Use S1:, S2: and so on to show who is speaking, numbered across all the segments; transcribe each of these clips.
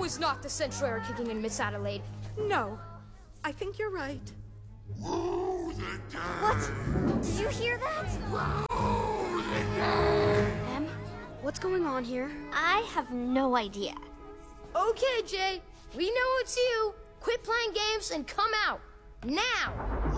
S1: was not the central air kicking in, Miss Adelaide.
S2: No, I think you're right.
S3: What? Did you hear that?
S4: Em, what's going on here?
S3: I have no idea.
S1: Okay, Jay, we know it's you. Quit playing games and come out. Now!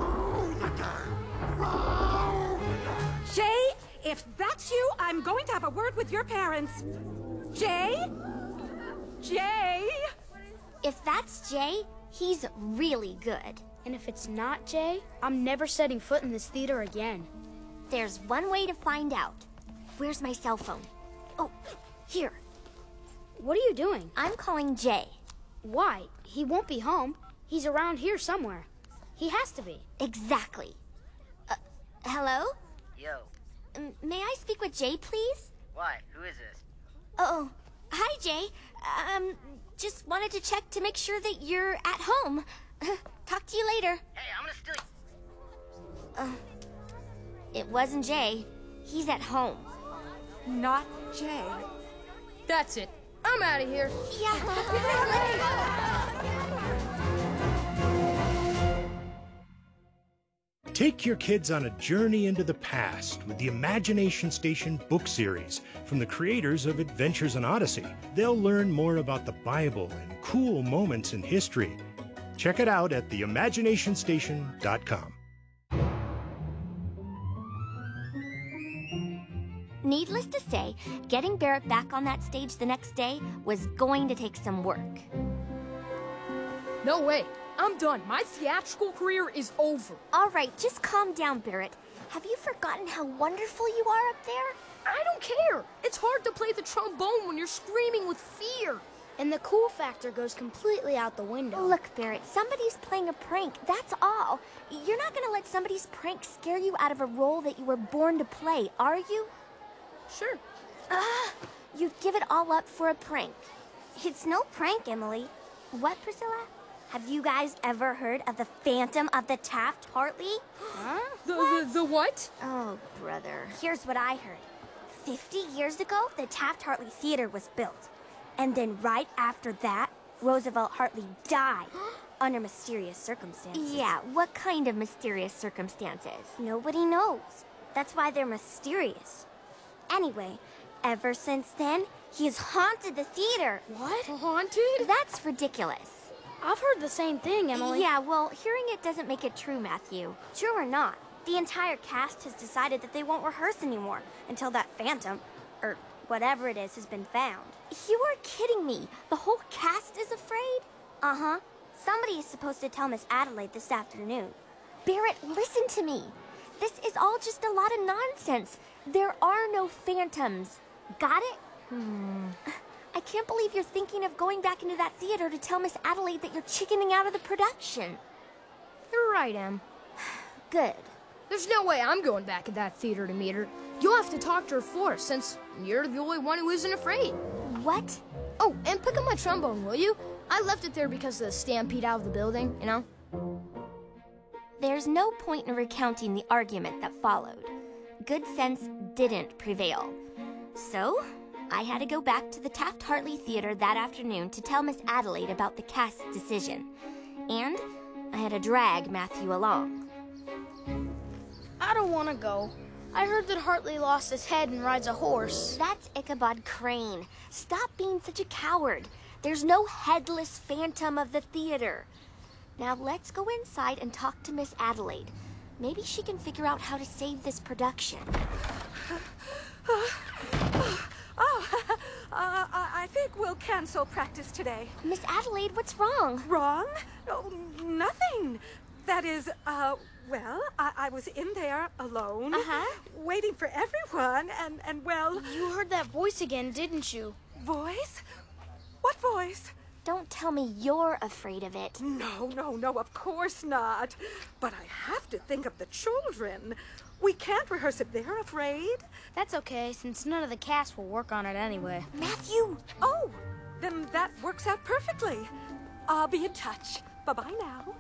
S2: Jay, if that's you, I'm going to have a word with your parents. Jay? Jay?
S3: If that's Jay, he's really good.
S4: And if it's not Jay, I'm never setting foot in this theater again.
S3: There's one way to find out. Where's my cell phone? Oh, here.
S4: What are you doing?
S3: I'm calling Jay.
S4: Why? He won't be home. He's around here somewhere. He has to be.
S3: Exactly. Hello?
S5: Yo.
S3: May I speak with Jay, please?
S5: Why? Who is this?
S3: Oh, hi, Jay. Just wanted to check to make sure that you're at home. Talk to you later.
S5: Hey, I'm gonna steal you.
S3: It wasn't Jay. He's at home.
S2: Not Jay.
S1: That's it. I'm out of here.
S3: Yeah.
S6: Take your kids on a journey into the past with the Imagination Station book series from the creators of Adventures in Odyssey. They'll learn more about the Bible and cool moments in history. Check it out at theimaginationstation.com.
S3: Needless to say, getting Barrett back on that stage the next day was going to take some work.
S1: No way. I'm done. My theatrical career is over.
S3: All right, just calm down, Barrett. Have you forgotten how wonderful you are up there?
S1: I don't care. It's hard to play the trombone when you're screaming with fear.
S4: And the cool factor goes completely out the window.
S3: Look, Barrett, somebody's playing a prank, that's all. You're not gonna let somebody's prank scare you out of a role that you were born to play, are you?
S1: Sure.
S3: You'd give it all up for a prank. It's no prank, Emily. What, Priscilla? Have you guys ever heard of the Phantom of the Taft-Hartley?
S1: Huh? The what?
S3: Oh, brother. Here's what I heard. 50 years ago, the Taft-Hartley Theater was built. And then right after that, Roosevelt Hartley died under mysterious circumstances. Yeah, what kind of mysterious circumstances? Nobody knows. That's why they're mysterious. Anyway, ever since then, he has haunted the theater.
S1: What? Haunted?
S3: That's ridiculous.
S4: I've heard the same thing, Emily.
S3: Yeah, well, hearing it doesn't make it true, Matthew. True or not, the entire cast has decided that they won't rehearse anymore until that phantom, or whatever it is, has been found. You are kidding me. The whole cast is afraid? Uh-huh. Somebody is supposed to tell Miss Adelaide this afternoon. Barrett, listen to me. This is all just a lot of nonsense. There are no phantoms. Got it? I can't believe you're thinking of going back into that theater to tell Miss Adelaide that you're chickening out of the production.
S1: You're right, Em.
S3: Good.
S1: There's no way I'm going back in that theater to meet her. You'll have to talk to her first, since you're the only one who isn't afraid.
S3: What?
S1: Oh, and pick up my trombone, will you? I left it there because of the stampede out of the building, you know?
S3: There's no point in recounting the argument that followed. Good sense didn't prevail. So, I had to go back to the Taft-Hartley Theater that afternoon to tell Miss Adelaide about the cast's decision. And I had to drag Matthew along.
S4: I don't want to go. I heard that Hartley lost his head and rides a horse.
S3: That's Ichabod Crane. Stop being such a coward. There's no headless phantom of the theater. Now let's go inside and talk to Miss Adelaide. Maybe she can figure out how to save this production.
S2: I think we'll cancel practice today.
S3: Miss Adelaide, what's wrong?
S2: Wrong? Oh, nothing. That is, well, I was in there alone, waiting for everyone, and well...
S4: You heard that voice again, didn't you?
S2: Voice? What voice?
S3: Don't tell me you're afraid of it.
S2: No, of course not. But I have to think of the children. We can't rehearse if they're afraid.
S4: That's okay, since none of the cast will work on it anyway.
S3: Matthew!
S2: Oh, then that works out perfectly. I'll be in touch. Bye-bye now.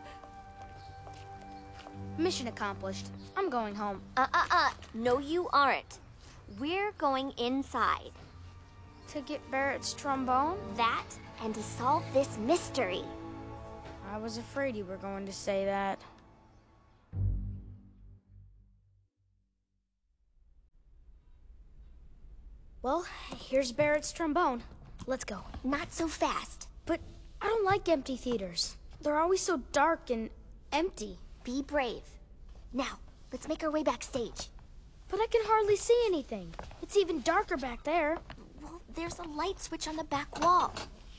S4: Mission accomplished. I'm going home.
S3: No, you aren't. We're going inside.
S4: To get Barrett's trombone?
S3: That, and to solve this mystery.
S4: I was afraid you were going to say that. Well, here's Barrett's trombone. Let's go.
S3: Not so fast.
S4: But I don't like empty theaters. They're always so dark and empty.
S3: Be brave. Now, let's make our way backstage.
S4: But I can hardly see anything. It's even darker back there.
S3: Well, there's a light switch on the back wall.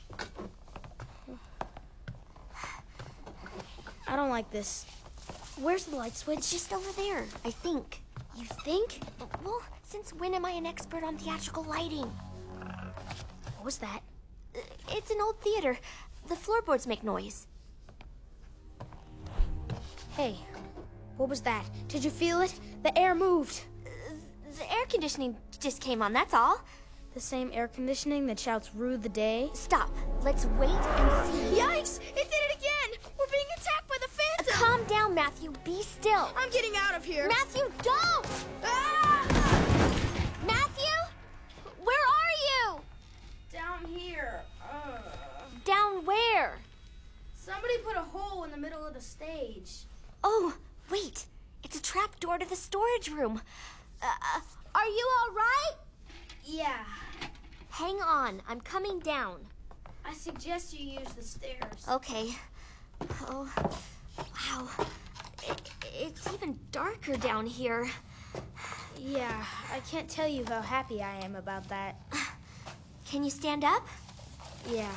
S4: I don't like this. Where's the light switch?
S3: It's just over there, I think.
S4: You think?
S3: Well, since when am I an expert on theatrical lighting?
S4: What was that?
S3: It's an old theater. The floorboards make noise.
S4: Hey, what was that? Did you feel it? The air moved.
S3: The air conditioning just came on, that's all.
S4: The same air conditioning that shouts "Rue the day"?
S3: Stop. Let's wait and see.
S4: Yikes! It did it again! We're being attacked by the Phantom!
S3: Calm down, Matthew. Be still.
S4: I'm getting out of here!
S3: Matthew, don't!
S4: Ah!
S3: Matthew? Where are you?
S4: Down here.
S3: Down where?
S4: Somebody put a hole in the middle of the stage.
S3: Oh, wait. It's a trap door to the storage room. Are you all right?
S4: Yeah.
S3: Hang on. I'm coming down.
S4: I suggest you use the stairs.
S3: Okay. Oh, wow. It's even darker down here.
S4: Yeah, I can't tell you how happy I am about that.
S3: Can you stand up?
S4: Yeah.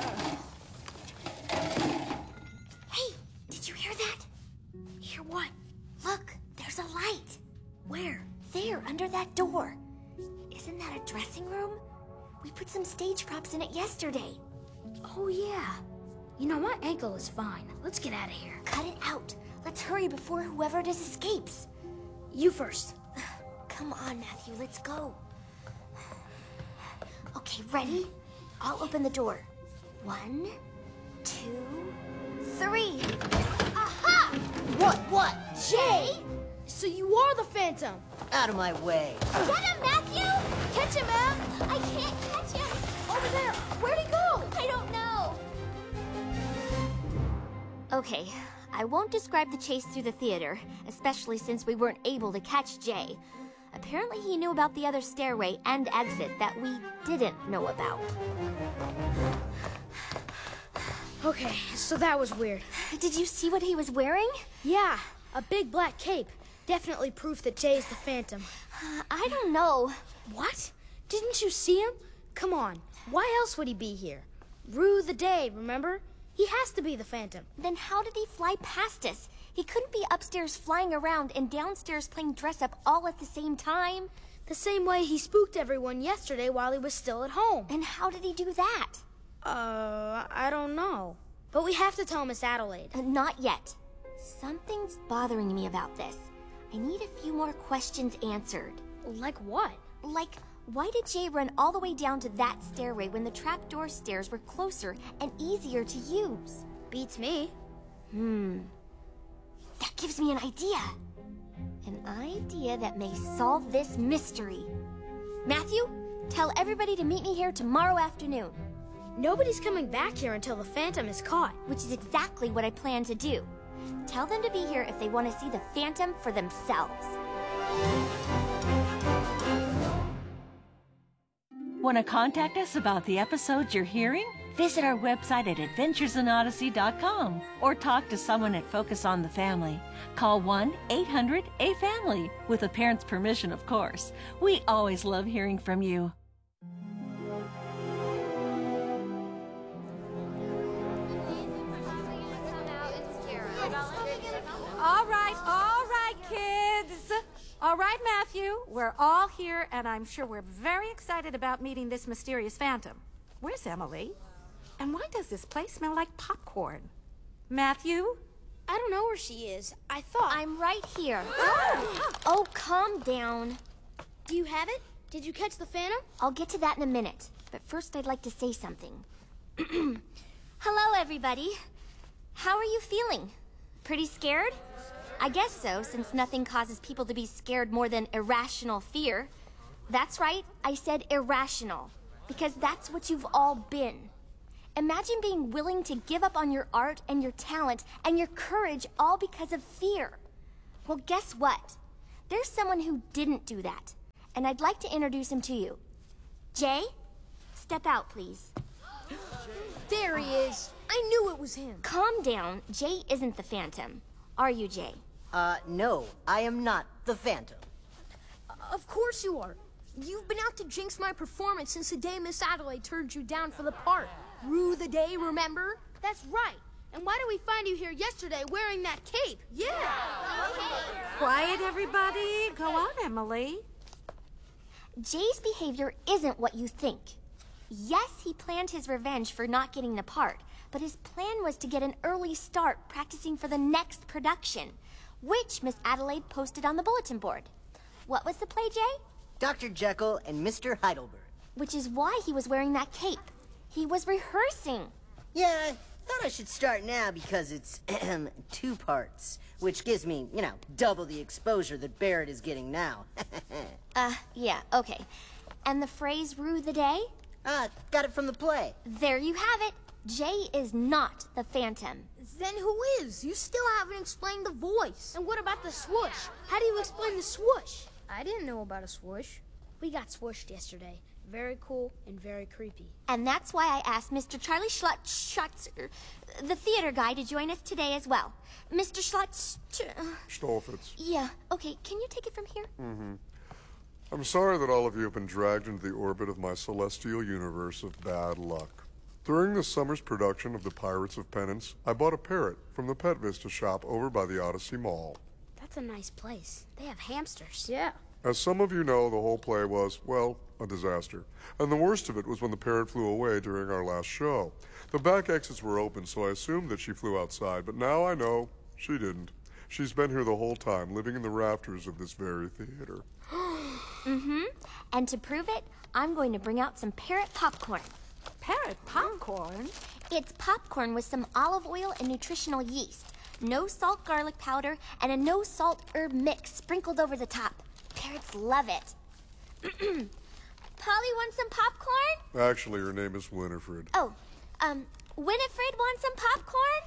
S3: Hey, did you hear that?
S4: Hear what?
S3: Look, there's a light.
S4: Where?
S3: There, under that door. Isn't that a dressing room? We put some stage props in it yesterday.
S4: Oh, yeah. You know, my ankle is fine. Let's get out of here.
S3: Cut it out. Let's hurry before whoever it is escapes.
S4: You first.
S3: Come on, Matthew, let's go. Okay, ready? I'll open the door. 1, 2, 3. Aha!
S4: What?
S3: Jay!
S4: So you are the Phantom!
S5: Out of my way.
S3: Get him, Matthew!
S4: Catch him, Em!
S3: I can't catch him!
S4: Over there! Where'd he go?
S3: I don't know. Okay, I won't describe the chase through the theater, especially since we weren't able to catch Jay. Apparently he knew about the other stairway and exit that we didn't know about.
S4: Okay, so that was weird.
S3: Did you see what he was wearing?
S4: Yeah, a big black cape. Definitely proof that Jay's the Phantom.
S3: I don't know.
S4: What? Didn't you see him? Come on, why else would he be here? Rue the day, remember? He has to be the Phantom.
S3: Then how did he fly past us? He couldn't be upstairs flying around and downstairs playing dress-up all at the same time.
S4: The same way he spooked everyone yesterday while he was still at home.
S3: And how did he do that?
S4: I don't know. But we have to tell Miss Adelaide.
S3: Not yet. Something's bothering me about this. I need a few more questions answered.
S4: Like what?
S3: Like, why did Jay run all the way down to that stairway when the trapdoor stairs were closer and easier to use?
S4: Beats me.
S3: That gives me an idea. An idea that may solve this mystery. Matthew, tell everybody to meet me here tomorrow afternoon.
S4: Nobody's coming back here until the Phantom is caught.
S3: Which is exactly what I plan to do. Tell them to be here if they want to see the Phantom for themselves.
S7: Want to contact us about the episodes you're hearing? Visit our website at adventuresinodyssey.com or talk to someone at Focus on the Family. Call 1-800-A-FAMILY, with a parent's permission, of course. We always love hearing from you.
S2: All right, kids. All right, Matthew, we're all here, and I'm sure we're very excited about meeting this mysterious Phantom. Where's Emily? And why does this place smell like popcorn? Matthew?
S4: I don't know where she is. I thought...
S3: I'm right here. Oh, calm down.
S4: Do you have it? Did you catch the Phantom?
S3: I'll get to that in a minute, but first I'd like to say something. Hello, everybody. How are you feeling? Pretty scared? I guess so, since nothing causes people to be scared more than irrational fear. That's right, I said irrational. because that's what you've all been. Imagine being willing to give up on your art and your talent and your courage all because of fear. Well, guess what? There's someone who didn't do that, and I'd like to introduce him to you. Jay, step out, please.
S1: There he is. I knew it was him.
S3: Calm down. Jay isn't the Phantom. Are you, Jay?
S8: No, I am not the Phantom.
S1: Of course you are. You've been out to jinx my performance since the day Miss Adelaide turned you down for the part. Rue the day, remember?
S4: That's right. And why did we find you here yesterday wearing that cape? Yeah.
S2: Quiet, everybody. Go on, Emily.
S3: Jay's behavior isn't what you think. Yes, he planned his revenge for not getting the part, but his plan was to get an early start practicing for the next production, which Miss Adelaide posted on the bulletin board. What was the play, Jay?
S8: Dr. Jekyll and Mr. Heidelberg.
S3: Which is why he was wearing that cape. He was rehearsing.
S8: Yeah, I thought I should start now because it's 2 parts, which gives me, double the exposure that Barrett is getting now.
S3: Yeah, okay. And the phrase rue the day?
S8: Got it from the play.
S3: There you have it. Jay is not the Phantom.
S1: Then who is? You still haven't explained the voice.
S4: And what about the swoosh? How do you explain the swoosh?
S1: I didn't know about a swoosh.
S4: We got swooshed yesterday. Very cool and very creepy.
S3: And that's why I asked Mr. Charlie Schlutzer, the theater guy, to join us today as well. Mr.
S9: Stolfitz.
S3: Yeah, okay, can you take it from here?
S9: I'm sorry that all of you have been dragged into the orbit of my celestial universe of bad luck. During this summer's production of The Pirates of Penance, I bought a parrot from the Pet Vista shop over by the Odyssey Mall.
S4: That's a nice place. They have hamsters.
S1: Yeah.
S9: As some of you know, the whole play was, well, a disaster. And the worst of it was when the parrot flew away during our last show. The back exits were open, so I assumed that she flew outside, but now I know she didn't. She's been here the whole time, living in the rafters of this very theater.
S3: And to prove it, I'm going to bring out some parrot popcorn.
S2: Parrot popcorn?
S3: It's popcorn with some olive oil and nutritional yeast, no salt garlic powder, and a no salt herb mix sprinkled over the top. Parrots love it. Polly wants some popcorn?
S9: Actually, her name is Winifred.
S3: Oh, Winifred wants some popcorn?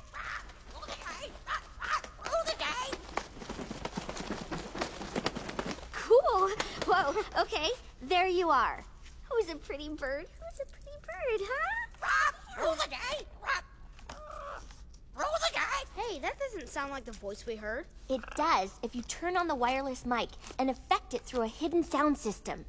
S3: Cool. Whoa, okay, there you are. Who's a pretty bird? Who's a pretty bird, huh?
S4: Hey, that doesn't sound like the voice we heard.
S3: It does if you turn on the wireless mic and affect it through a hidden sound system.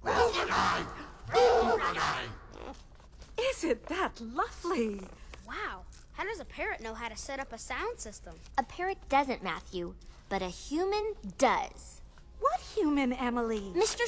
S2: Isn't that lovely?
S4: Wow. How does a parrot know how to set up a sound system?
S3: A parrot doesn't, Matthew, but a human does.
S2: What human, Emily?
S3: Mr.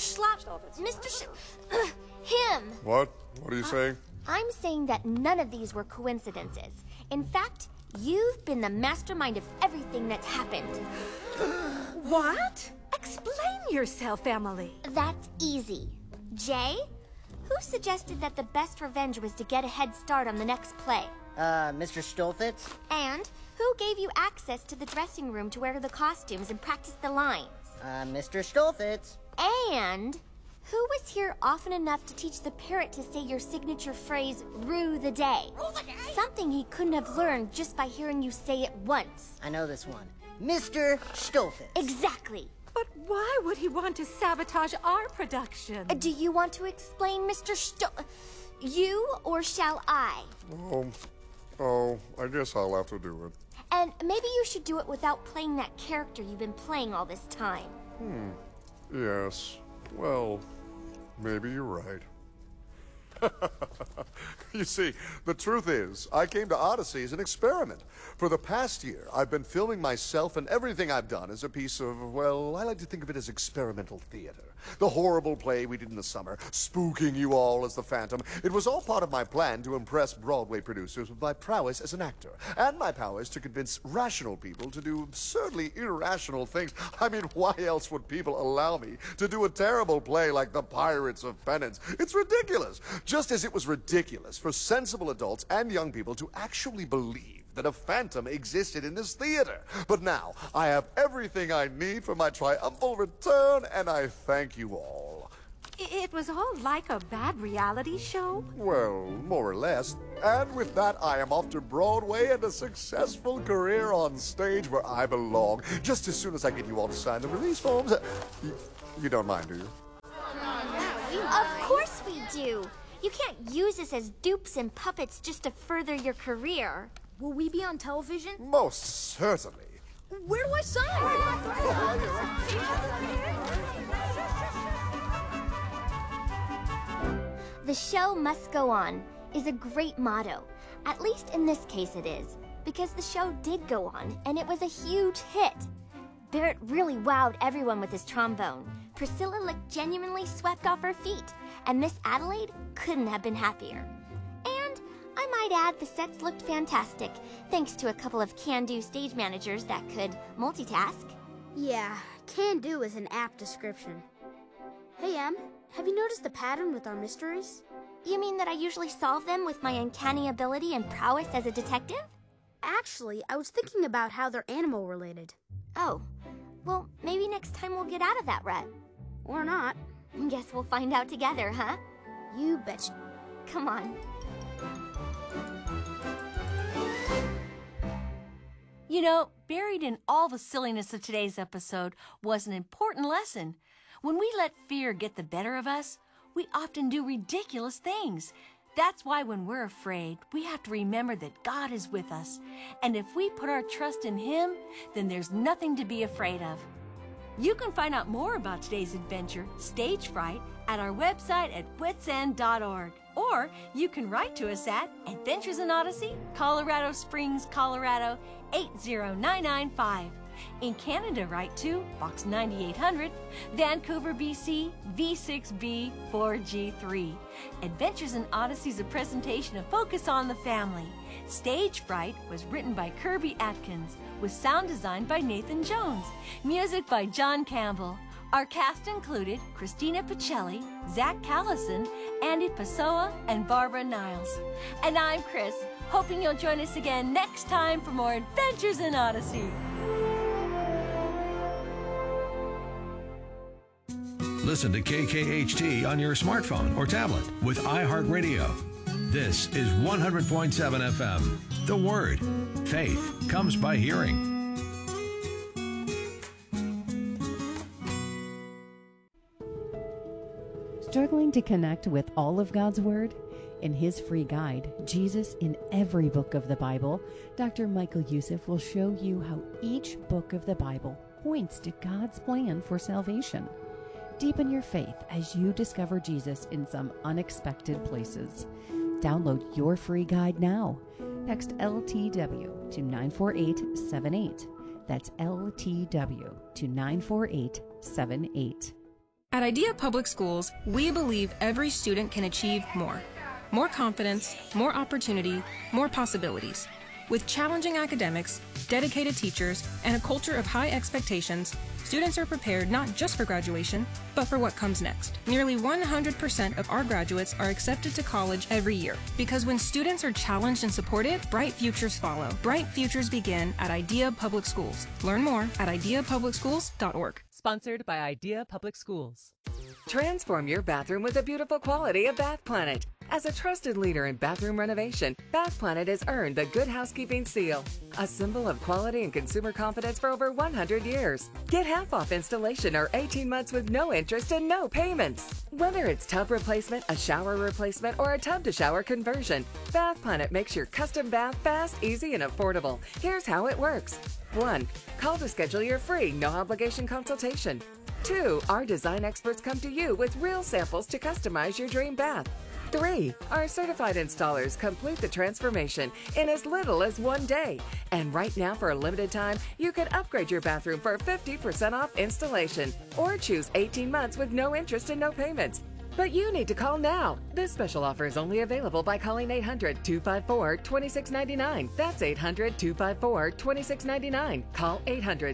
S3: Him.
S9: What? What are you saying?
S3: I'm saying that none of these were coincidences. In fact, you've been the mastermind of everything that's happened.
S2: What? Explain yourself, Emily.
S3: That's easy. Jay, who suggested that the best revenge was to get a head start on the next play?
S8: Mr. Stolfitz?
S3: And who gave you access to the dressing room to wear the costumes and practice the lines?
S8: Mr. Stolfitz.
S3: And who was here often enough to teach the parrot to say your signature phrase, rue the day? Something he couldn't have learned just by hearing you say it once.
S8: I know this one. Mr. Stolfitz.
S3: Exactly.
S2: But why would he want to sabotage our production?
S3: Do you want to explain, Mr. You, or shall I?
S9: I guess I'll have to do it.
S3: And maybe you should do it without playing that character you've been playing all this time.
S9: Yes. Well, maybe you're right. You see, the truth is, I came to Odyssey as an experiment. For the past year, I've been filming myself, and everything I've done is a piece of, well, I like to think of it as experimental theater. The horrible play we did in the summer, spooking you all as the Phantom. It was all part of my plan to impress Broadway producers with my prowess as an actor, and my powers to convince rational people to do absurdly irrational things. I mean, why else would people allow me to do a terrible play like The Pirates of Penance? It's ridiculous. Just as it was ridiculous for sensible adults and young people to actually believe that a Phantom existed in this theater. But now, I have everything I need for my triumphal return, and I thank you all.
S2: It was all like a bad reality show?
S9: Well, more or less. And with that, I am off to Broadway and a successful career on stage where I belong. Just as soon as I get you all to sign the release forms. You don't mind, do you?
S3: Of course we do. You can't use us as dupes and puppets just to further your career.
S1: Will we be on television?
S9: Most certainly.
S1: Where do I sign?
S3: The show must go on is a great motto. At least in this case it is, because the show did go on, and it was a huge hit. Barrett really wowed everyone with his trombone. Priscilla looked genuinely swept off her feet, and Miss Adelaide couldn't have been happier. And I might add the sets looked fantastic, thanks to a couple of can-do stage managers that could multitask.
S4: Yeah, can-do is an apt description. Hey, Em, have you noticed the pattern with our mysteries?
S3: You mean that I usually solve them with my uncanny ability and prowess as a detective?
S4: Actually, I was thinking about how they're animal-related.
S3: Oh, well, maybe next time we'll get out of that rut.
S4: Or not.
S3: Guess we'll find out together, huh?
S4: You betcha.
S3: Come on.
S7: You know, buried in all the silliness of today's episode was an important lesson. When we let fear get the better of us, we often do ridiculous things. That's why when we're afraid, we have to remember that God is with us. And if we put our trust in Him, then there's nothing to be afraid of. You can find out more about today's adventure, Stage Fright, at our website at witsend.org. Or you can write to us at Adventures in Odyssey, Colorado Springs, Colorado, 80995. In Canada, write to Box 9800, Vancouver, BC, V6B 4G3. Adventures in Odyssey is a presentation of Focus on the Family. Stage Fright was written by Kirby Atkins, with sound design by Nathan Jones. Music by John Campbell. Our cast included Christina Pacelli, Zach Callison, Andy Pessoa, and Barbara Niles. And I'm Chris, hoping you'll join us again next time for more Adventures in Odyssey.
S10: Listen to KKHT on your smartphone or tablet with iHeartRadio. This is 100.7 FM. The Word. Faith comes by hearing.
S11: Struggling to connect with all of God's Word? In his free guide, Jesus in Every Book of the Bible, Dr. Michael Youssef will show you how each book of the Bible points to God's plan for salvation. Deepen your faith as you discover Jesus in some unexpected places. Download your free guide now. Text LTW to 94878. That's LTW to 94878.
S12: At Idea Public Schools, we believe every student can achieve more. More confidence, more opportunity, more possibilities. With challenging academics, dedicated teachers, and a culture of high expectations, students are prepared not just for graduation, but for what comes next. Nearly 100% of our graduates are accepted to college every year, because when students are challenged and supported, bright futures follow. Bright futures begin at Idea Public Schools. Learn more at ideapublicschools.org.
S13: Sponsored by Idea Public Schools.
S14: Transform your bathroom with the beautiful quality of Bath Planet. As a trusted leader in bathroom renovation, Bath Planet has earned the Good Housekeeping seal, a symbol of quality and consumer confidence for over 100 years. Get half off installation or 18 months with no interest and no payments. Whether it's tub replacement, a shower replacement, or a tub-to-shower conversion, Bath Planet makes your custom bath fast, easy, and affordable. Here's how it works. 1. Call to schedule your free, no-obligation consultation. 2. Our design experts come to you with real samples to customize your dream bath. 3. Our certified installers complete the transformation in as little as 1 day. And right now, for a limited time, you can upgrade your bathroom for 50% off installation or choose 18 months with no interest and no payments. But you need to call now. This special offer is only available by calling 800-254-2699. That's 800-254-2699. Call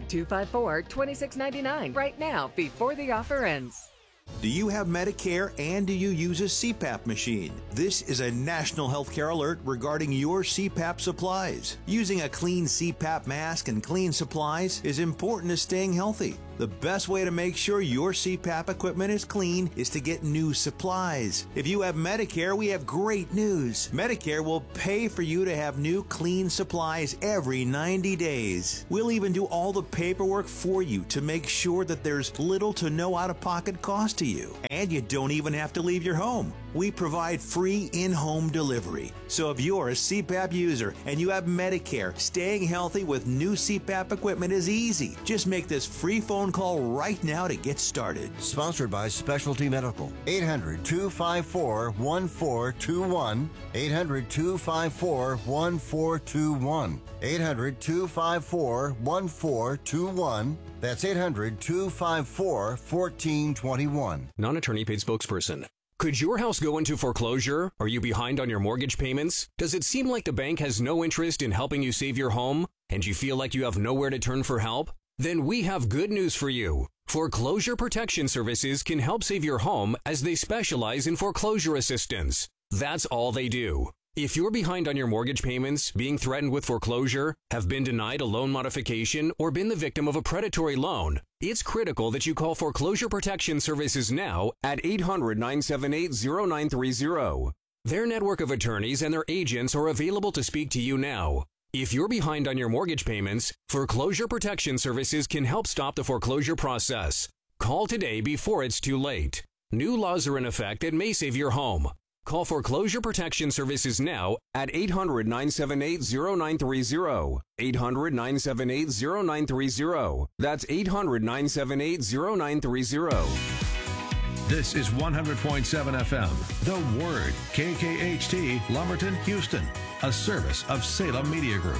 S14: 800-254-2699 right now before the offer ends.
S15: Do you have Medicare and do you use a CPAP machine? This is a national healthcare alert regarding your CPAP supplies. Using a clean CPAP mask and clean supplies is important to staying healthy. The best way to make sure your CPAP equipment is clean is to get new supplies. If you have Medicare, we have great news. Medicare will pay for you to have new clean supplies every 90 days. We'll even do all the paperwork for you to make sure that there's little to no out-of-pocket cost to you. And you don't even have to leave your home. We provide free in-home delivery. So if you're a CPAP user and you have Medicare, staying healthy with new CPAP equipment is easy. Just make this free phone call right now to get started.
S16: Sponsored by Specialty Medical. 800-254-1421. 800-254-1421. 800-254-1421. That's 800-254-1421.
S17: Non-attorney paid spokesperson. Could your house go into foreclosure? Are you behind on your mortgage payments? Does it seem like the bank has no interest in helping you save your home? And you feel like you have nowhere to turn for help? Then we have good news for you. Foreclosure Protection Services can help save your home as they specialize in foreclosure assistance. That's all they do. If you're behind on your mortgage payments, being threatened with foreclosure, have been denied a loan modification, or been the victim of a predatory loan, it's critical that you call Foreclosure Protection Services now at 800-978-0930. Their network of attorneys and their agents are available to speak to you now. If you're behind on your mortgage payments, Foreclosure Protection Services can help stop the foreclosure process. Call today before it's too late. New laws are in effect that may save your home. Call Foreclosure Protection Services now at 800-978-0930. 800-978-0930. That's 800-978-0930.
S10: This is 100.7 FM, The Word, KKHT, Lumberton, Houston, a service of Salem Media Group.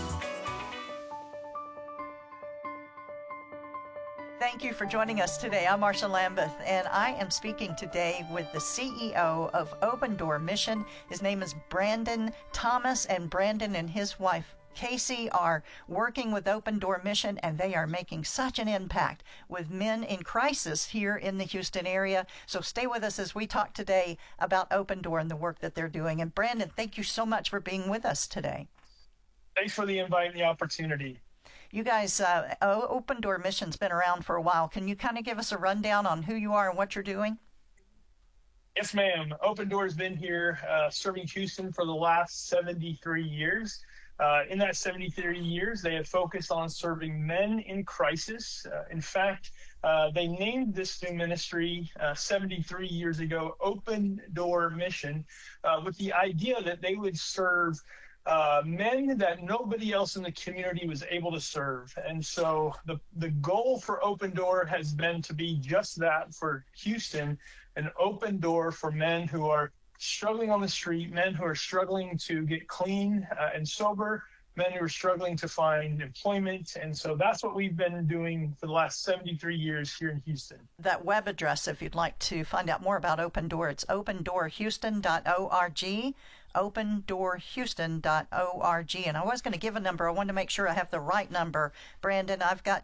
S18: Thank you for joining us today. I'm Marsha Lambeth, and I am speaking today with the CEO of Open Door Mission. His name is Brandon Thomas, and Brandon and his wife Casey are working with Open Door Mission, and they are making such an impact with men in crisis here in the Houston area. So stay with us as we talk today about Open Door and the work that they're doing. And Brandon, thank you so much for being with us today.
S19: Thanks for the invite and the opportunity.
S18: You guys, Open Door Mission's been around for a while. Can you kind of give us a rundown on who you are and what you're doing?
S19: Yes, ma'am. Open Door's been here serving Houston for the last 73 years. In that 73 years, they have focused on serving men in crisis. In fact, they named this new ministry 73 years ago, Open Door Mission, with the idea that they would serve men that nobody else in the community was able to serve. And so the goal for Open Door has been to be just that for Houston, an open door for men who are struggling on the street, men who are struggling to get clean and sober, men who are struggling to find employment. And so that's what we've been doing for the last 73 years here in Houston.
S18: That web address, if you'd like to find out more about Open Door, it's opendoorhouston.org. opendoorhouston.org. And I was going to give a number. I wanted to make sure I have the right number. Brandon, I've got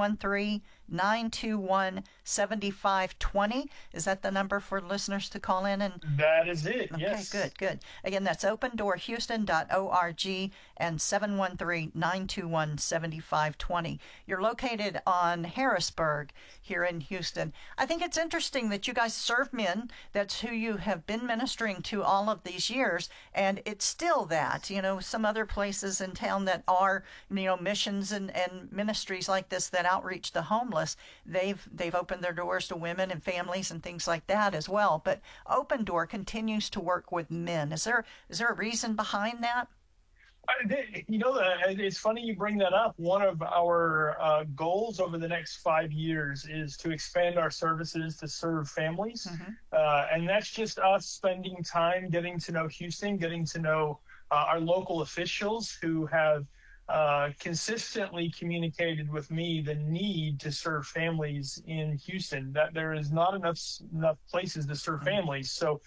S18: 713-921-7520. Is that the number for listeners to call in? And
S19: that is it,
S18: okay,
S19: yes.
S18: Good. Again, that's opendoorhouston.org and 713-921-7520. You're located on Harrisburg here in Houston. I think it's interesting that you guys serve men. That's who you have been ministering to all of these years. And it's still that, some other places in town that are, missions and ministries like this that outreach the homeless, they've opened their doors to women and families and things like that as well. But Open Door continues to work with men. Is there a reason behind that?
S19: It's funny you bring that up. One of our goals over the next 5 years is to expand our services to serve families. And that's just us spending time getting to know Houston, getting to know our local officials who have consistently communicated with me the need to serve families in Houston, that there is not enough places to serve families. So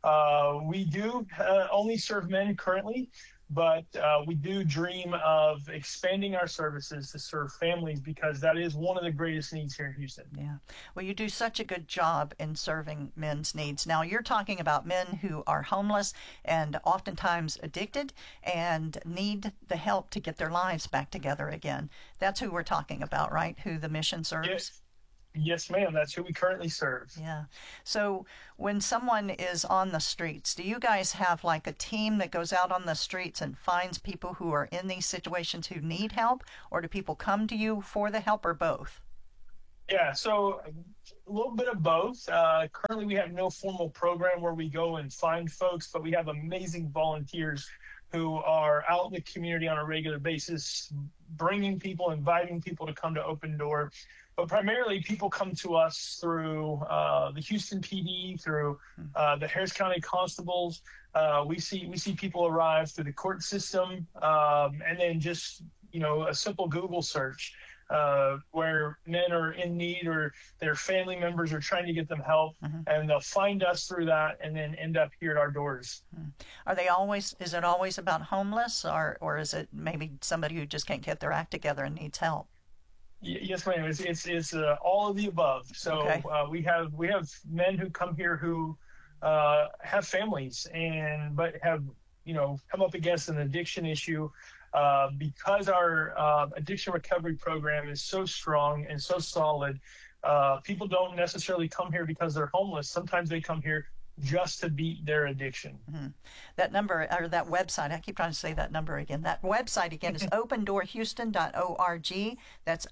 S19: We do only serve men currently, but we do dream of expanding our services to serve families because that is one of the greatest needs here in Houston.
S18: Yeah. Well, you do such a good job in serving men's needs. Now, you're talking about men who are homeless and oftentimes addicted and need the help to get their lives back together again. That's who we're talking about, right? Who the mission serves?
S19: Yes, ma'am. That's who we currently serve.
S18: Yeah. So when someone is on the streets, do you guys have like a team that goes out on the streets and finds people who are in these situations who need help? Or do people come to you for the help, or both?
S19: Yeah, so a little bit of both. Currently, we have no formal program where we go and find folks, but we have amazing volunteers who are out in the community on a regular basis, bringing people, inviting people to come to Open Door. But primarily, people come to us through the Houston PD, through the Harris County Constables. We see people arrive through the court system, and then just a simple Google search where men are in need or their family members are trying to get them help, and they'll find us through that, and then end up here at our doors.
S18: Are they always? Is it always about homeless, or is it maybe somebody who just can't get their act together and needs help?
S19: Yes, ma'am. It's all of the above. So
S18: Okay.
S19: We have men who come here who have families but have come up against an addiction issue because our addiction recovery program is so strong and so solid. People don't necessarily come here because they're homeless. Sometimes they come here just to beat their addiction.
S18: That number, or that website, I keep trying to say that number again. That website again is opendoorhouston.org. That's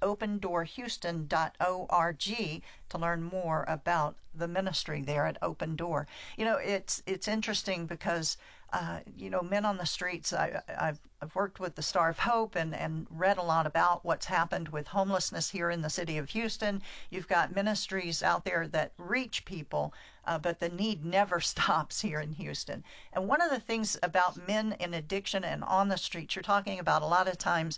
S18: opendoorhouston.org to learn more about the ministry there at Open Door. It's interesting because men on the streets, I've worked with the Star of Hope and read a lot about what's happened with homelessness here in the city of Houston. You've got ministries out there that reach people, but the need never stops here in Houston. And one of the things about men in addiction and on the streets, you're talking about a lot of times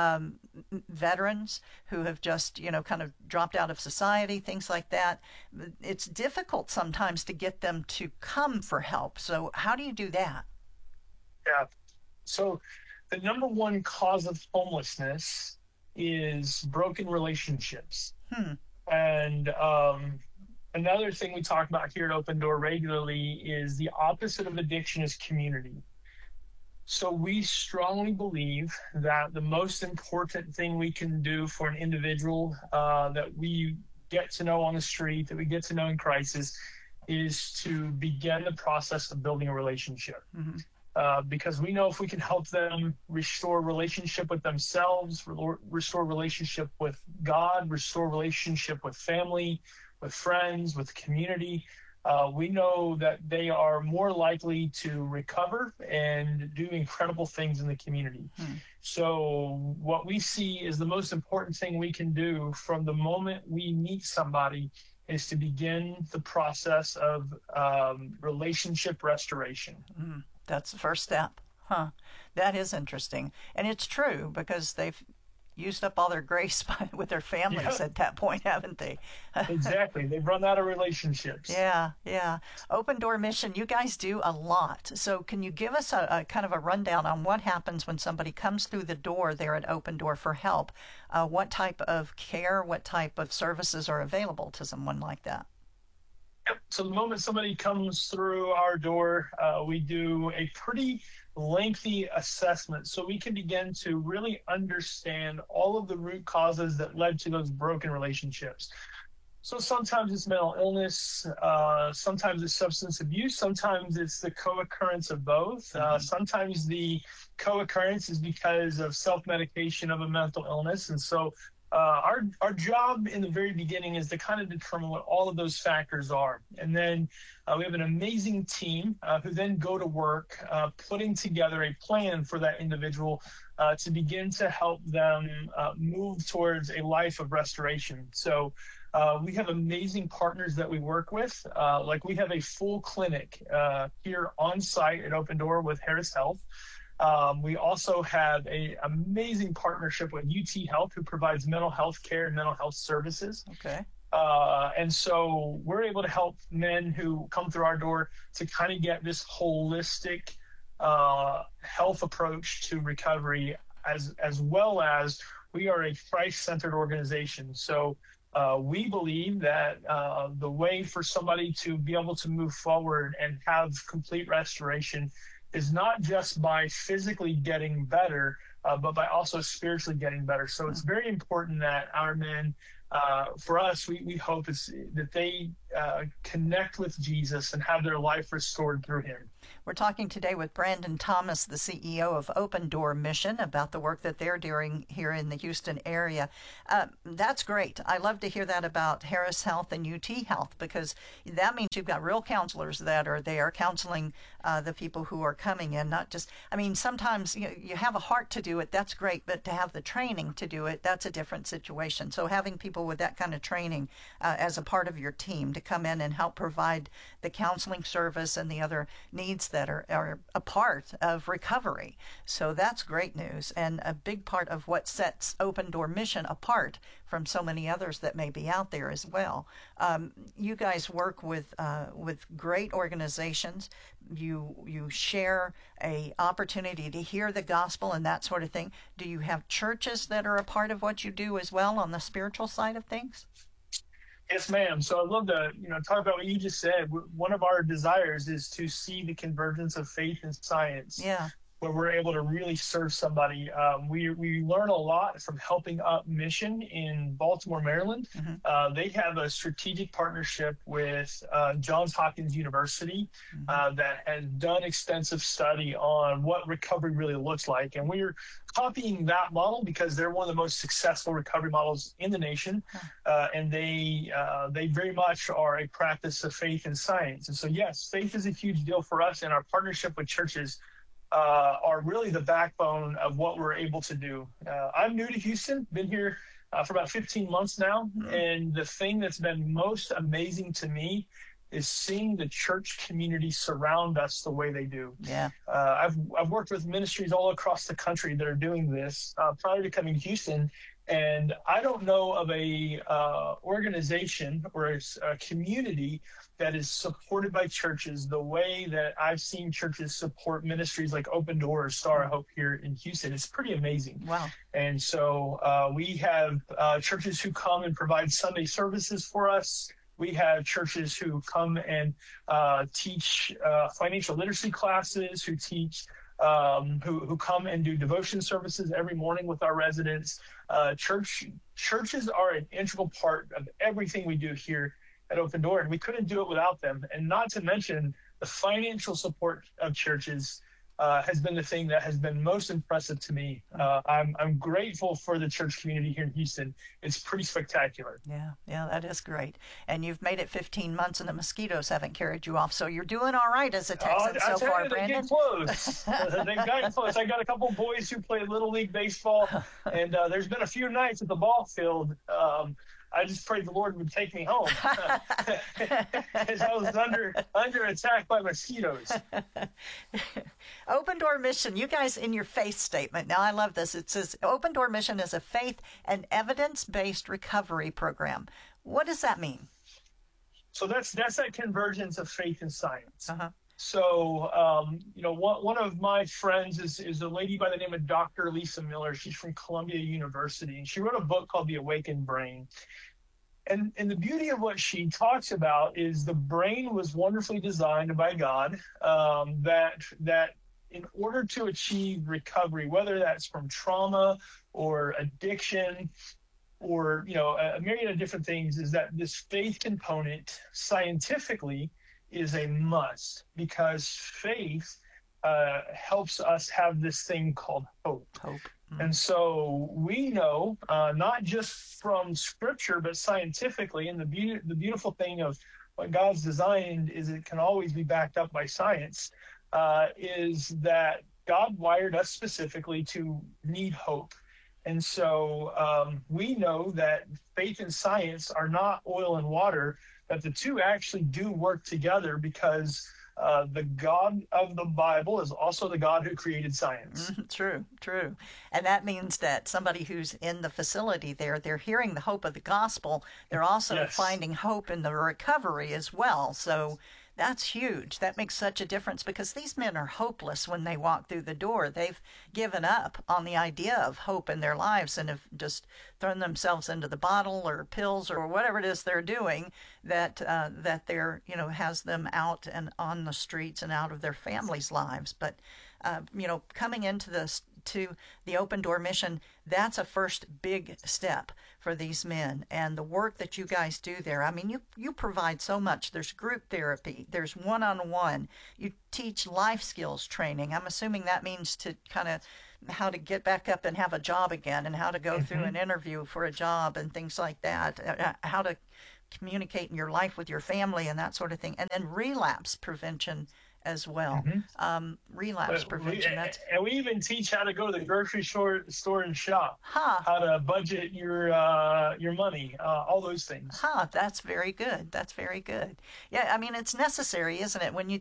S18: veterans who have just, kind of dropped out of society, things like that. It's difficult sometimes to get them to come for help. So how do you do that?
S19: Yeah. So the number one cause of homelessness is broken relationships. And another thing we talk about here at Open Door regularly is the opposite of addiction is community. So we strongly believe that the most important thing we can do for an individual that we get to know on the street, that we get to know in crisis, is to begin the process of building a relationship. Because we know if we can help them restore relationship with themselves, restore relationship with God, restore relationship with family, with friends, with community, we know that they are more likely to recover and do incredible things in the community. So what we see is the most important thing we can do from the moment we meet somebody is to begin the process of relationship restoration.
S18: That's the first step. That is interesting. And it's true because they've used up all their grace with their families at that point, haven't they?
S19: Exactly. They've run out of relationships.
S18: Yeah. Open Door Mission, you guys do a lot. So can you give us a kind of a rundown on what happens when somebody comes through the door there at Open Door for help? What type of care, what type of services are available to someone like that?
S19: So the moment somebody comes through our door, we do a pretty lengthy assessment so we can begin to really understand all of the root causes that led to those broken relationships. So sometimes it's mental illness, sometimes it's substance abuse, sometimes it's the co-occurrence of both. Sometimes the co-occurrence is because of self-medication of a mental illness. And so our job in the very beginning is to kind of determine what all of those factors are. And then we have an amazing team who then go to work putting together a plan for that individual to begin to help them move towards a life of restoration. So we have amazing partners that we work with. Like we have a full clinic here on site at Open Door with Harris Health. We also have an amazing partnership with UT Health, who provides mental health care and mental health services.
S18: Okay.
S19: And so we're able to help men who come through our door to kind of get this holistic health approach to recovery, as well as we are a Christ-centered organization. So we believe that the way for somebody to be able to move forward and have complete restoration is not just by physically getting better, but by also spiritually getting better. So it's very important that our men, for us, we hope that they connect with Jesus and have their life restored through him.
S18: We're talking today with Brandon Thomas, the CEO of Open Door Mission, about the work that they're doing here in the Houston area. That's great. I love to hear that about Harris Health and UT Health, because that means you've got real counselors that are there counseling the people who are coming in, not just, I mean, sometimes you have a heart to do it, that's great, but to have the training to do it, that's a different situation. So having people with that kind of training as a part of your team to come in and help provide the counseling service and the other needs that are a part of recovery. So that's great news, and a big part of what sets Open Door Mission apart from so many others that may be out there as well. You guys work with great organizations. You share a opportunity to hear the gospel and that sort of thing. Do you have churches that are a part of what you do as well on the spiritual side of things?
S19: Yes, ma'am. So I'd love to, talk about what you just said. One of our desires is to see the convergence of faith and science.
S18: Yeah.
S19: Where we're able to really serve somebody. We learn a lot from Helping Up Mission in Baltimore, Maryland.
S18: Mm-hmm.
S19: They have a strategic partnership with Johns Hopkins University that has done extensive study on what recovery really looks like. And we're copying that model because they're one of the most successful recovery models in the nation. And they very much are a practice of faith and science. And so, yes, faith is a huge deal for us, and our partnership with churches are really the backbone of what we're able to do. I'm new to Houston, been here for about 15 months now, and the thing that's been most amazing to me is seeing the church community surround us the way they do.
S18: Yeah.
S19: I've worked with ministries all across the country that are doing this prior to coming to Houston, and I don't know of a organization or a community that is supported by churches the way that I've seen churches support ministries like Open Doors, Star of Hope here in Houston. It's pretty amazing.
S18: Wow.
S19: And so we have churches who come and provide Sunday services for us. We have churches who come and teach financial literacy classes, who teach who come and do devotion services every morning with our residents. Churches are an integral part of everything we do here at Open Door, and we couldn't do it without them. And not to mention the financial support of churches has been the thing that has been most impressive to me. I'm grateful for the church community here in Houston. It's pretty spectacular.
S18: Yeah, that is great. And you've made it 15 months and the mosquitoes haven't carried you off, so you're doing all right as a Texan so far, Brandon.
S19: They get close. They've gotten close. I got a couple boys who play Little League Baseball, and there's been a few nights at the ball field. I just prayed the Lord would take me home as I was under attack by mosquitoes.
S18: Open Door Mission, you guys in your faith statement. Now I love this. It says Open Door Mission is a faith and evidence-based recovery program. What does that mean?
S19: So that's that convergence of faith and science.
S18: Uh-huh.
S19: So, one of my friends is a lady by the name of Dr. Lisa Miller. She's from Columbia University, and she wrote a book called The Awakened Brain. And the beauty of what she talks about is the brain was wonderfully designed by God, that in order to achieve recovery, whether that's from trauma or addiction or, a myriad of different things, is that this faith component scientifically is a must, because faith helps us have this thing called hope. Mm-hmm. And so we know, not just from scripture, but scientifically, and the beautiful thing of what God's designed is it can always be backed up by science, is that God wired us specifically to need hope. And so we know that faith and science are not oil and water, that the two actually do work together, because the God of the Bible is also the God who created science.
S18: True. And that means that somebody who's in the facility there, they're hearing the hope of the gospel. They're also finding hope in the recovery as well. So that's huge. That makes such a difference because these men are hopeless when they walk through the door. They've given up on the idea of hope in their lives and have just thrown themselves into the bottle or pills or whatever it is they're doing that they're, has them out and on the streets and out of their families' lives. But, coming into the Open Door mission, that's a first big step for these men. And the work that you guys do there, I mean, you provide so much. There's group therapy, there's one-on-one, you teach life skills training. I'm assuming that means to kind of how to get back up and have a job again and how to go through an interview for a job and things like that, how to communicate in your life with your family and that sort of thing. And then relapse prevention as well. Relapse prevention.
S19: And we even teach how to go to the grocery store and shop. How to budget your money. All those things.
S18: That's very good. That's very good. Yeah, I mean it's necessary, isn't it? When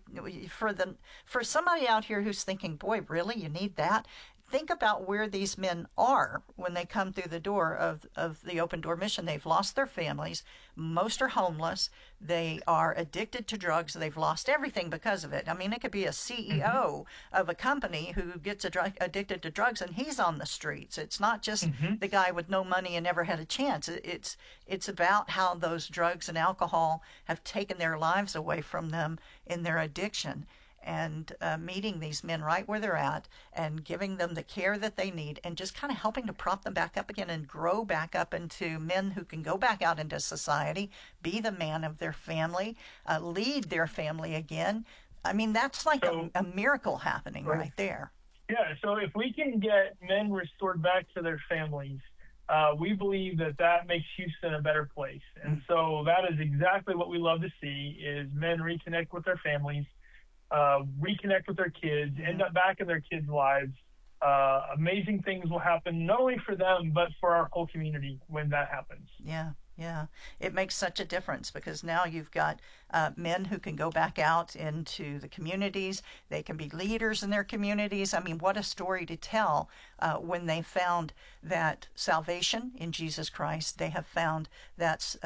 S18: for somebody out here who's thinking, boy, really, you need that? Think about where these men are when they come through the door of the Open Door mission. They've lost their families. Most are homeless. They are addicted to drugs. They've lost everything because of it. I mean, it could be a CEO of a company who gets addicted to drugs and he's on the streets. It's not just the guy with no money and never had a chance. It's about how those drugs and alcohol have taken their lives away from them in their addiction. And meeting these men right where they're at and giving them the care that they need and just kind of helping to prop them back up again and grow back up into men who can go back out into society, be the man of their family, lead their family again. I mean, that's like a miracle happening right there.
S19: Yeah, so if we can get men restored back to their families, we believe that makes Houston a better place. And so that is exactly what we love to see is men reconnect with their families, reconnect with their kids, end up back in their kids' lives. Amazing things will happen, not only for them, but for our whole community when that happens.
S18: Yeah. It makes such a difference because now you've got men who can go back out into the communities. They can be leaders in their communities. I mean, what a story to tell when they found that salvation in Jesus Christ. They have found that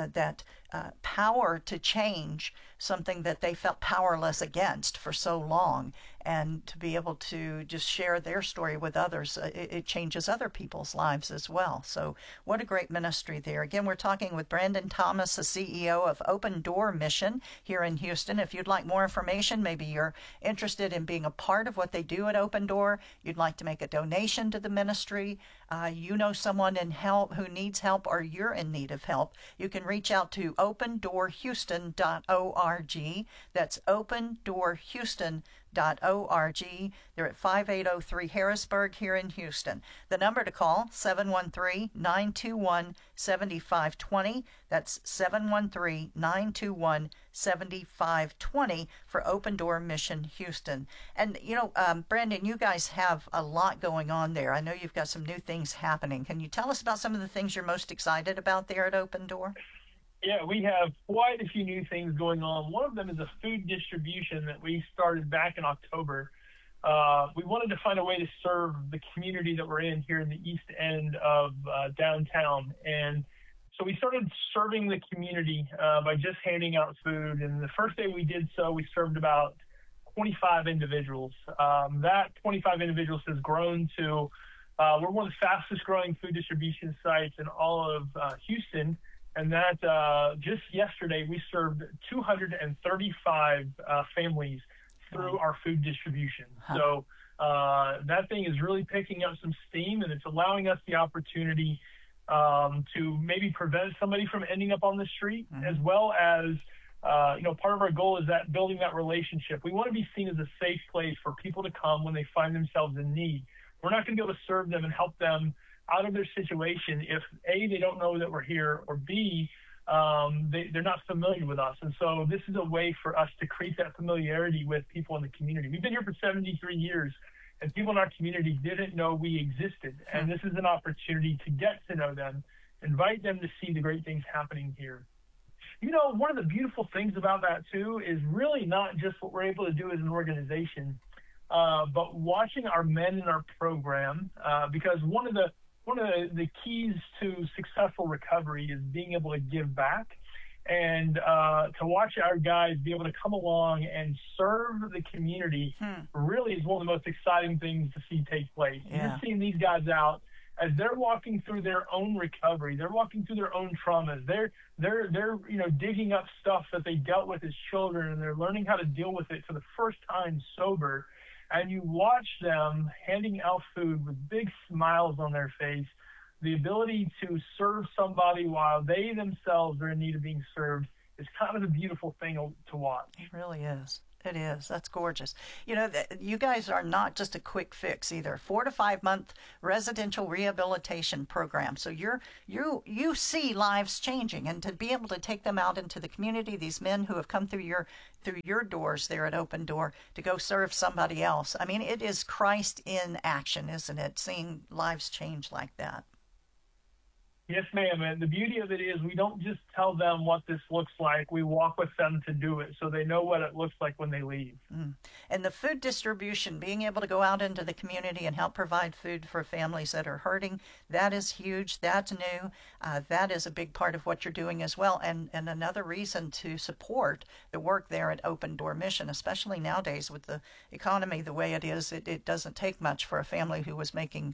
S18: power to change something that they felt powerless against for so long, and to be able to just share their story with others, it changes other people's lives as well. So what a great ministry there. Again, we're talking with Brandon Thomas, the CEO of Open Door Mission here in Houston. If you'd like more information, maybe you're interested in being a part of what they do at Open Door, you'd like to make a donation to the ministry, you know someone who needs help, or you're in need of help, you can reach out to opendoorhouston.org. That's opendoorhouston.org. They're at 5803 Harrisburg here in Houston. The number to call, 713-921-7520. That's 713-921-7520 for Open Door Mission Houston. And, Brandon, you guys have a lot going on there. I know you've got some new things happening. Can you tell us about some of the things you're most excited about there at Open Door?
S19: Yeah, we have quite a few new things going on. One of them is a food distribution that we started back in October. We wanted to find a way to serve the community that we're in here in the east end of downtown. And so we started serving the community by just handing out food. And the first day we did so, we served about 25 individuals. That 25 individuals has grown to, we're one of the fastest growing food distribution sites in all of Houston. And that just yesterday, we served 235 families through our food distribution. So that thing is really picking up some steam, and it's allowing us the opportunity to maybe prevent somebody from ending up on the street, as well as, part of our goal is that building that relationship. We want to be seen as a safe place for people to come when they find themselves in need. We're not going to be able to serve them and help them out of their situation if A, they don't know that we're here, or B, they're not familiar with us. And so this is a way for us to create that familiarity with people in the community. We've been here for 73 years, and people in our community didn't know we existed. And this is an opportunity to get to know them, invite them to see the great things happening here. You know, one of the beautiful things about that, too, is really not just what we're able to do as an organization, but watching our men in our program, because one of the keys to successful recovery is being able to give back. And to watch our guys be able to come along and serve the community really is one of the most exciting things to see take place.
S18: Yeah.
S19: You're seeing these guys out as they're walking through their own recovery. They're walking through their own traumas. They're digging up stuff that they dealt with as children, and they're learning how to deal with it for the first time sober. And you watch them handing out food with big smiles on their face. The ability to serve somebody while they themselves are in need of being served is kind of a beautiful thing to watch.
S18: It really is. It is. That's gorgeous. You know, you guys are not just a quick fix either. 4 to 5 month residential rehabilitation program. So you see lives changing, and to be able to take them out into the community, these men who have come through your doors there at Open Door to go serve somebody else. I mean, it is Christ in action, isn't it? Seeing lives change like that.
S19: Yes, ma'am. And the beauty of it is we don't just tell them what this looks like. We walk with them to do it so they know what it looks like when they leave.
S18: And the food distribution, being able to go out into the community and help provide food for families that are hurting, that is huge. That's new. That is a big part of what you're doing as well. And another reason to support the work there at Open Door Mission, especially nowadays with the economy the way it is, it doesn't take much for a family who was making,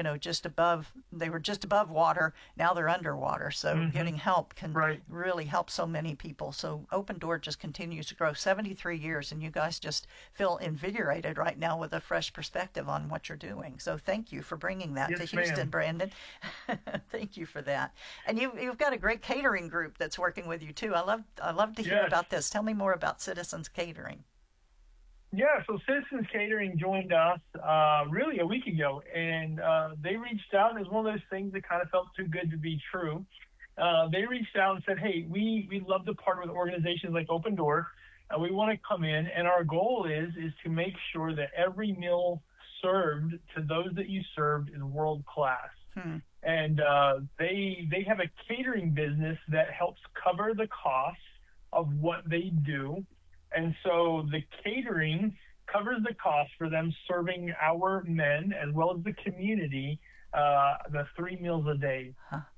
S18: they were just above water. Now they're underwater. So getting help can really help so many people. So Open Door just continues to grow. 73 years, and you guys just feel invigorated right now with a fresh perspective on what you're doing. So thank you for bringing that to Houston, ma'am. Brandon. Thank you for that. And you've got a great catering group that's working with you too. I love to hear about this. Tell me more about Citizens Catering.
S19: Yeah, so Citizens Catering joined us really a week ago, and they reached out, and it was one of those things that kind of felt too good to be true. They reached out and said, hey, we'd love to partner with organizations like Open Door. We want to come in, and our goal is to make sure that every meal served to those that you served is world class. And they have a catering business that helps cover the cost of what they do. And so the catering covers the cost for them serving our men as well as the community the 3 meals a day.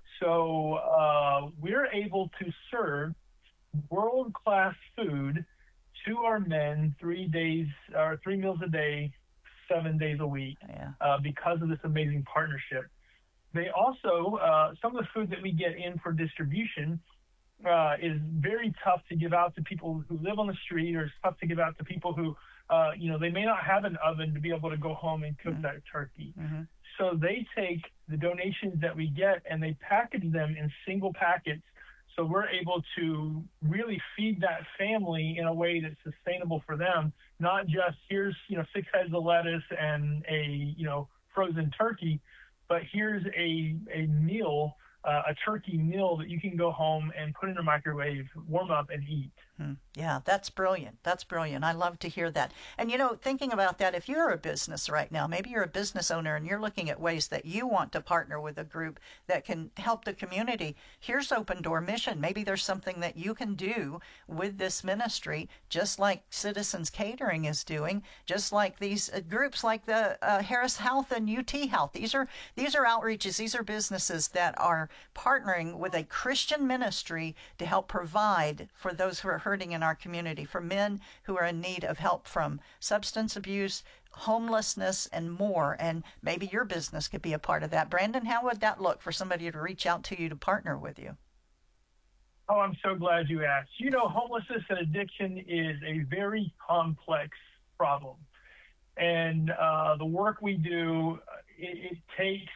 S19: So we're able to serve world-class food to our men 3 meals a day, 7 days a week because of this amazing partnership. They also, some of the food that we get in for distribution is very tough to give out to people who live on the street, or it's tough to give out to people who, they may not have an oven to be able to go home and cook that turkey. So they take the donations that we get and they package them in single packets. So we're able to really feed that family in a way that's sustainable for them, not just here's, 6 heads of lettuce and a, frozen turkey, but here's a meal, a turkey meal that you can go home and put in a microwave, warm up, and eat.
S18: Yeah, that's brilliant. That's brilliant. I love to hear that. And, thinking about that, if you're a business right now, maybe you're a business owner and you're looking at ways that you want to partner with a group that can help the community, here's Open Door Mission. Maybe there's something that you can do with this ministry, just like Citizens Catering is doing, just like these groups like the Harris Health and UT Health. These are outreaches. These are businesses that are partnering with a Christian ministry to help provide for those who are hurting in our community, for men who are in need of help from substance abuse, homelessness, and more. And maybe your business could be a part of that. Brandon, how would that look for somebody to reach out to you to partner with you?
S19: Oh, I'm so glad you asked. Homelessness and addiction is a very complex problem. And the work we do, it takes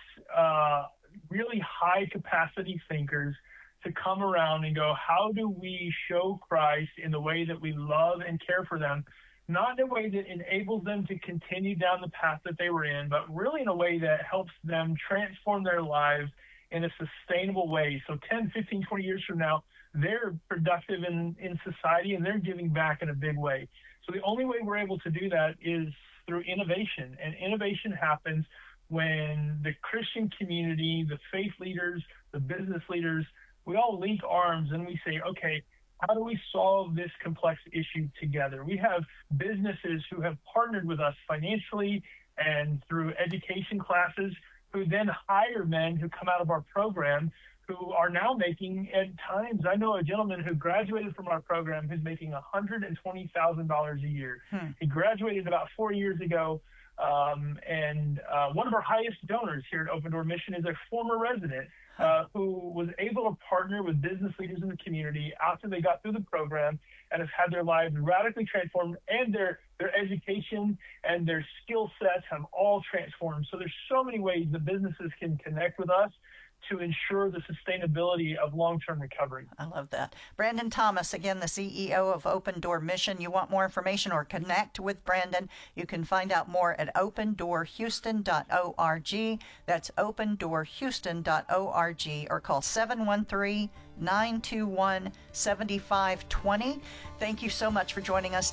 S19: really high capacity thinkers to come around and go, how do we show Christ in the way that we love and care for them? Not in a way that enables them to continue down the path that they were in, but really in a way that helps them transform their lives in a sustainable way. So 10, 15, 20 years from now, they're productive in society and they're giving back in a big way. So the only way we're able to do that is through innovation. And innovation happens when the Christian community, the faith leaders, the business leaders, we all link arms and we say, okay, how do we solve this complex issue together? We have businesses who have partnered with us financially and through education classes who then hire men who come out of our program who are now making, at times, I know a gentleman who graduated from our program who's making $120,000 a year. He graduated about 4 years ago, and one of our highest donors here at Open Door Mission is a former resident who was able to partner with business leaders in the community after they got through the program and have had their lives radically transformed, and their education and their skill sets have all transformed. So there's so many ways that businesses can connect with us to ensure the sustainability of long-term recovery.
S18: I love that. Brandon Thomas, again, the CEO of Open Door Mission. You want more information or connect with Brandon, you can find out more at opendoorhouston.org. That's opendoorhouston.org, or call 713-921-7520. Thank you so much for joining us